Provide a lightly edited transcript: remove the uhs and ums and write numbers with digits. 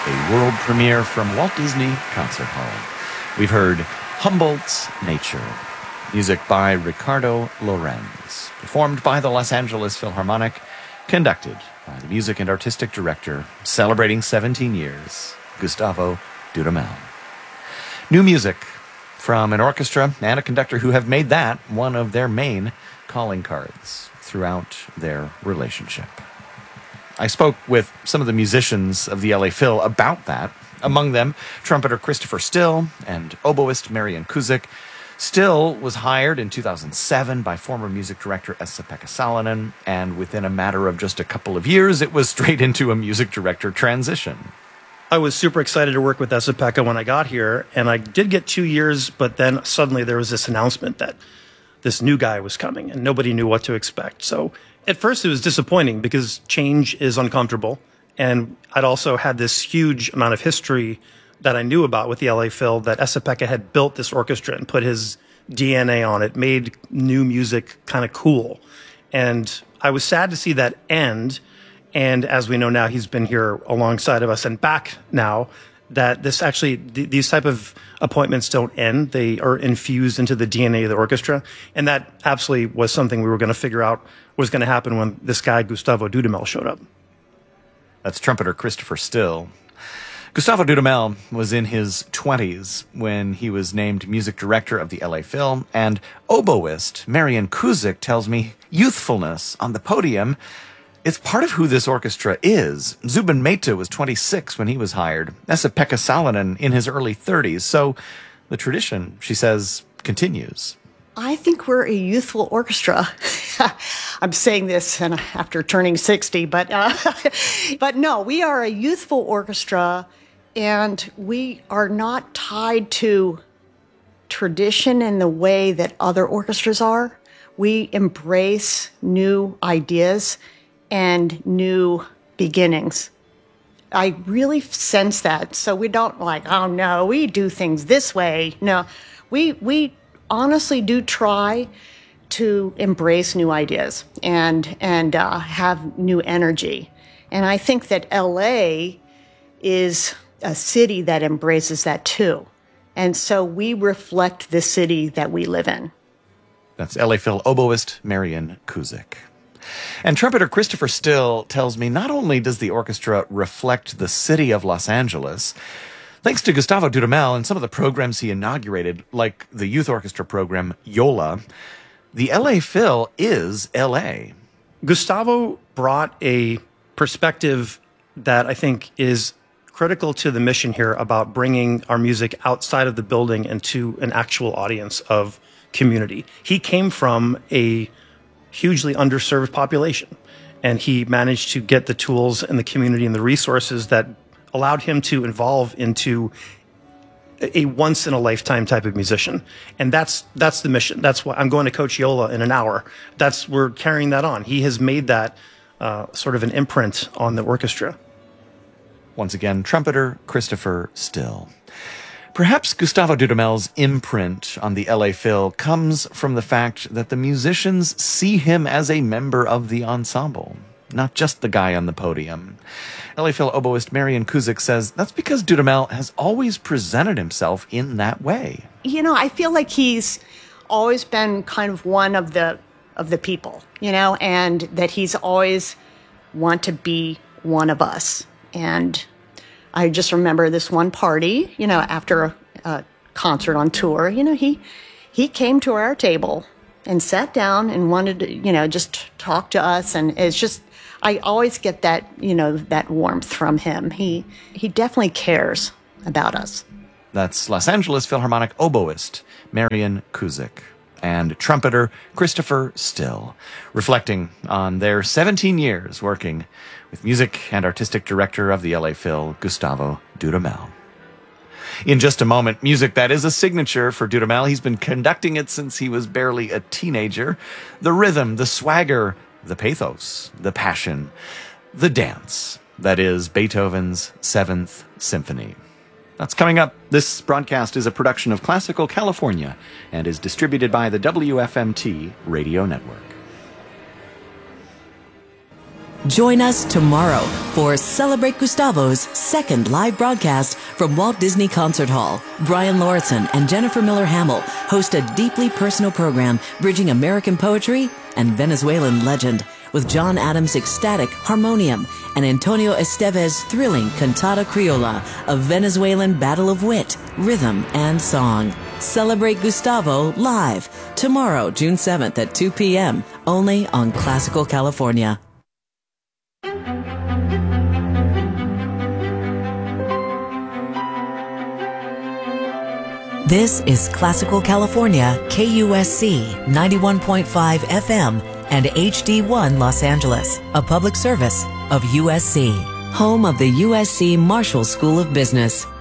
a world premiere from Walt Disney Concert Hall. We've heard Humboldt's Nature, music by Ricardo Lorenz, performed by the Los Angeles Philharmonic, conducted by the music and artistic director, celebrating 17 years, Gustavo Dudamel. New music from an orchestra and a conductor who have made that one of their main calling cards throughout their relationship. I spoke with some of the musicians of the LA Phil about that, among them trumpeter Christopher Still and oboist Marian Kuzik. Still was hired in 2007 by former music director Esa-Pekka Salonen, and within a matter of just a couple of years, it was straight into a music director transition. I was super excited to work with Esa-Pekka when I got here, and I did get 2 years, but then suddenly there was this announcement that this new guy was coming, and nobody knew what to expect. So at first it was disappointing because change is uncomfortable, and I'd also had this huge amount of history that I knew about with the LA Phil, that Esa-Pekka had built this orchestra and put his DNA on it, made new music kind of cool. And I was sad to see that end. And as we know now, he's been here alongside of us and back now, that this actually, these type of appointments don't end. They are infused into the DNA of the orchestra. And that absolutely was something we were going to figure out was going to happen when this guy, Gustavo Dudamel, showed up. That's trumpeter Christopher Still. Gustavo Dudamel was in his 20s when he was named music director of the LA Phil, and oboist Marian Kuzik tells me youthfulness on the podium, it's part of who this orchestra is. Zubin Mehta was 26 when he was hired, Esa-Pekka Salonen in his early 30s, so the tradition, she says, continues. I think we're a youthful orchestra. I'm saying this after turning 60, but no, we are a youthful orchestra, and we are not tied to tradition in the way that other orchestras are. We embrace new ideas and new beginnings. I really sense that. So we don't oh no, we do things this way. No, we honestly do try to embrace new ideas and have new energy. And I think that LA is a city that embraces that too. And so we reflect the city that we live in. That's LA Phil oboist Marian Kuzik. And trumpeter Christopher Still tells me not only does the orchestra reflect the city of Los Angeles, thanks to Gustavo Dudamel and some of the programs he inaugurated, like the youth orchestra program Yola, the LA Phil is LA. Gustavo brought a perspective that I think is critical to the mission here about bringing our music outside of the building and to an actual audience of community. He came from a hugely underserved population, and he managed to get the tools and the community and the resources that allowed him to evolve into a once-in-a-lifetime type of musician. And that's the mission. That's why I'm going to coach Yola in an hour. We're carrying that on. He has made that sort of an imprint on the orchestra. Once again, trumpeter Christopher Still. Perhaps Gustavo Dudamel's imprint on the LA Phil comes from the fact that the musicians see him as a member of the ensemble, not just the guy on the podium. LA Phil oboist Marian Kuzik says that's because Dudamel has always presented himself in that way. I feel like he's always been kind of one of the people, and that he's always want to be one of us. And I just remember this one party, after a concert on tour, he came to our table and sat down and wanted to, just talk to us. And it's just, I always get that, that warmth from him. He definitely cares about us. That's Los Angeles Philharmonic oboist Marian Kuzik and trumpeter Christopher Still, reflecting on their 17 years working with music and artistic director of the LA Phil, Gustavo Dudamel. In just a moment, music that is a signature for Dudamel. He's been conducting it since he was barely a teenager. The rhythm, the swagger, the pathos, the passion, the dance. That is Beethoven's Seventh Symphony. That's coming up. This broadcast is a production of Classical California and is distributed by the WFMT Radio Network. Join us tomorrow for Celebrate Gustavo's second live broadcast from Walt Disney Concert Hall. Brian Lauritsen and Jennifer Miller Hamill host a deeply personal program bridging American poetry and Venezuelan legend with John Adams' ecstatic harmonium and Antonio Esteves' thrilling cantata criolla, a Venezuelan battle of wit, rhythm, and song. Celebrate Gustavo live tomorrow, June 7th at 2 p.m. only on Classical California. This is Classical California, KUSC 91.5 FM and HD1 Los Angeles, a public service of USC, home of the USC Marshall School of Business.